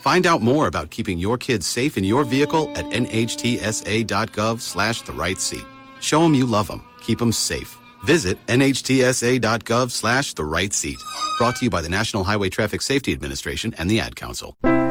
Find out more about keeping your kids safe in your vehicle at nhtsa.gov/the-right-seat. Show them you love them. Keep them safe. Visit nhtsa.gov/the-right-seat. Brought to you by the National Highway Traffic Safety Administration and the Ad Council.